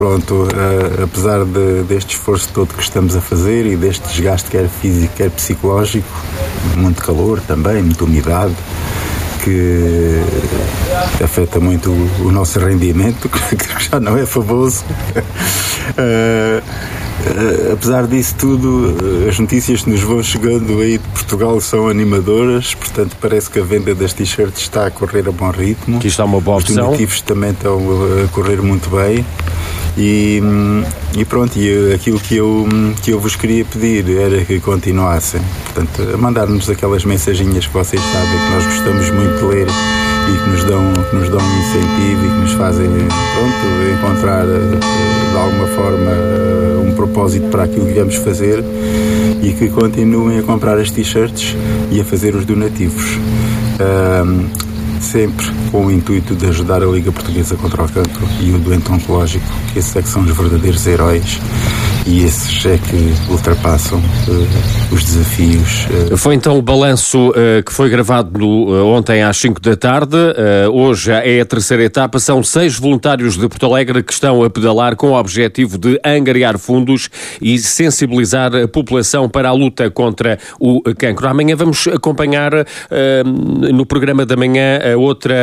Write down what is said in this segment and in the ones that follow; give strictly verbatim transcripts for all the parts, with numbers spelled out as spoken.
Pronto, uh, apesar de, deste esforço todo que estamos a fazer e deste desgaste quer físico, quer psicológico, muito calor também, muita umidade, que afeta muito o, o nosso rendimento, que já não é famoso. uh, uh, apesar disso tudo, as notícias que nos vão chegando aí de Portugal são animadoras, portanto parece que a venda das t-shirts está a correr a bom ritmo. Aqui está uma boa opção. Os donativos também estão a correr muito bem. E, e pronto, e aquilo que eu, que eu vos queria pedir era que continuassem, portanto, a mandar-nos aquelas mensaginhas que vocês sabem que nós gostamos muito de ler e que nos dão, que nos dão um incentivo e que nos fazem, pronto, encontrar de alguma forma um propósito para aquilo que viemos fazer, e que continuem a comprar as t-shirts e a fazer os donativos. Um, sempre com o intuito de ajudar a Liga Portuguesa contra o Cancro e o doente oncológico, que esses é que são os verdadeiros heróis e esses é que ultrapassam uh, os desafios. Uh. Foi então o balanço uh, que foi gravado no, uh, ontem às cinco da tarde. Uh, hoje é a terceira etapa. São seis voluntários de Porto Alegre que estão a pedalar com o objetivo de angariar fundos e sensibilizar a população para a luta contra o cancro. Amanhã vamos acompanhar uh, no programa da manhã a outra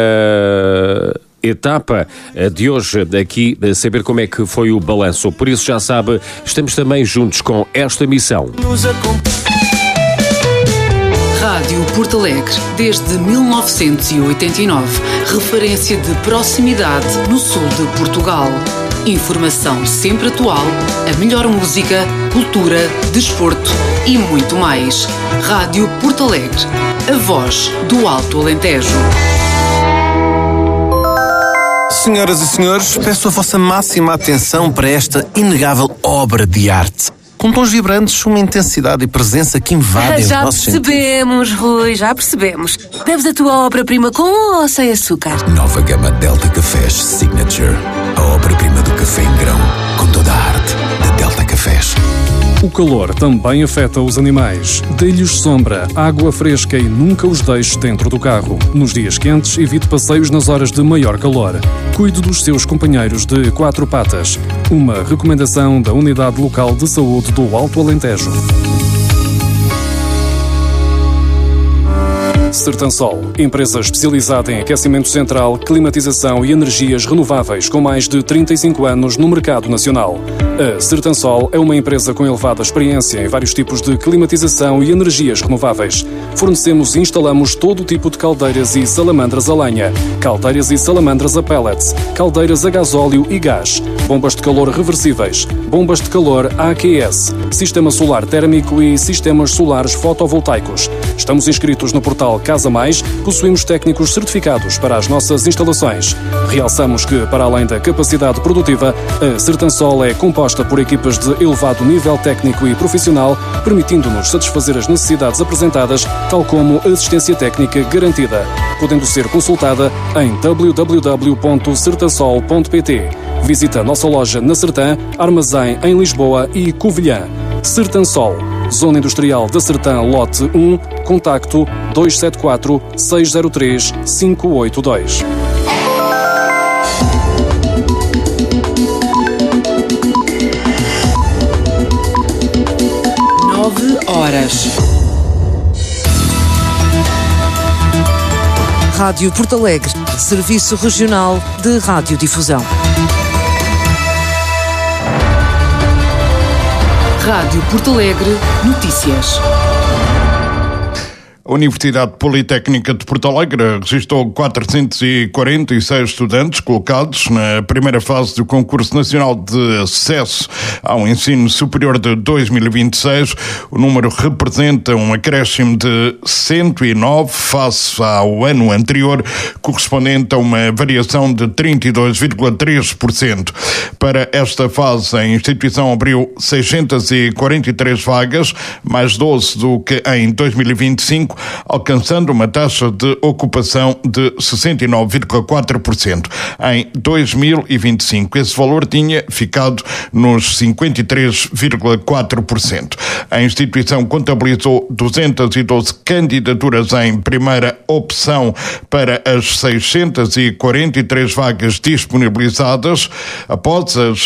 etapa de hoje, aqui, saber como é que foi o balanço. Por isso, já sabe, estamos também juntos com esta missão. Rádio Porto Alegre, desde mil novecentos e oitenta e nove, referência de proximidade no sul de Portugal. Informação sempre atual, a melhor música, cultura, desporto e muito mais. Rádio Porto Alegre, a voz do Alto Alentejo. Senhoras e senhores, peço a vossa máxima atenção para esta inegável obra de arte. Com tons vibrantes, uma intensidade e presença que invadem os nossos sentidos. Já percebemos, Rui, já percebemos. Bebes a tua obra-prima com ou sem açúcar? Nova gama Delta Cafés Signature. A obra-prima do café em grão, com toda a arte da Delta Cafés. O calor também afeta os animais. Dê-lhes sombra, água fresca e nunca os deixe dentro do carro. Nos dias quentes, evite passeios nas horas de maior calor. Cuide dos seus companheiros de quatro patas. Uma recomendação da Unidade Local de Saúde do Alto Alentejo. Sertansol, empresa especializada em aquecimento central, climatização e energias renováveis, com mais de trinta e cinco anos no mercado nacional. A Sertansol é uma empresa com elevada experiência em vários tipos de climatização e energias renováveis. Fornecemos e instalamos todo o tipo de caldeiras e salamandras a lenha, caldeiras e salamandras a pellets, caldeiras a gasóleo e gás, bombas de calor reversíveis, bombas de calor A Q S, sistema solar térmico e sistemas solares fotovoltaicos. Estamos inscritos no portal Casa Mais, possuímos técnicos certificados para as nossas instalações. Realçamos que, para além da capacidade produtiva, a Sertansol é composta por equipas de elevado nível técnico e profissional, permitindo-nos satisfazer as necessidades apresentadas, tal como assistência técnica garantida, podendo ser consultada em w w w ponto sertansol ponto p t. Visita a nossa loja na Sertã, armazém em Lisboa e Covilhã. Sertansol, Zona Industrial da Sertã, lote um, contacto dois sete quatro, seis zero três, cinco oito dois. Nove horas. Rádio Porto Alegre, Serviço Regional de Radiodifusão. Rádio Porto Alegre, notícias. A Universidade Politécnica de Porto Alegre registrou quatrocentos e quarenta e seis estudantes colocados na primeira fase do Concurso Nacional de Acesso ao Ensino Superior de dois mil e vinte e seis. O número representa um acréscimo de cento e nove face ao ano anterior, correspondente a uma variação de trinta e dois vírgula três por cento. Para esta fase, a instituição abriu seiscentas e quarenta e três vagas, mais doze do que em dois mil e vinte e cinco, alcançando uma taxa de ocupação de sessenta e nove vírgula quatro por cento. Em dois mil e vinte e cinco, esse valor tinha ficado nos cinquenta e três vírgula quatro por cento. A instituição contabilizou duzentas e doze candidaturas em primeira opção para as seiscentas e quarenta e três vagas disponibilizadas. Após empresas